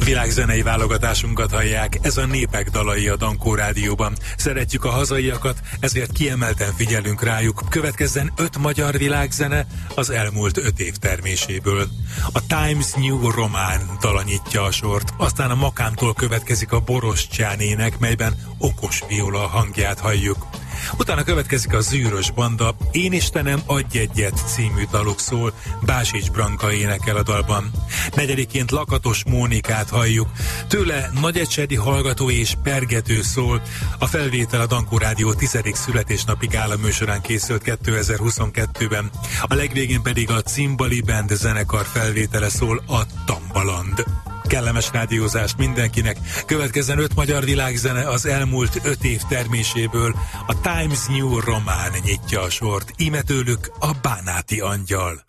Világzenei válogatásunkat hallják, ez a Népek dalai a Dankó Rádióban. Szeretjük a hazaiakat, ezért kiemelten figyelünk rájuk. Következzen 5 magyar világzene az elmúlt 5 év terméséből. A Times New Roman dala nyitja a sort, aztán a Makámtól következik a Borostyán ének, melyben okos viola hangját halljuk. Utána következik a Zűrös Banda, Én Istenem, adj egyet című daluk szól, Básics Branka énekel a dalban. Negyediként Lakatos Mónikát halljuk, tőle nagyecsedi hallgató és pergető szól. A felvétel a Dankó Rádió 10. születésnapi gála műsorán készült 2022-ben. A legvégén pedig a Cimbali Band zenekar felvétele szól, a Tambaland. Kellemes rádiózást mindenkinek. Következzen 5 magyar világzene az elmúlt 5 év terméséből. A Times New Roman nyitja a sort. Íme tőlük a Bánáti Angyal.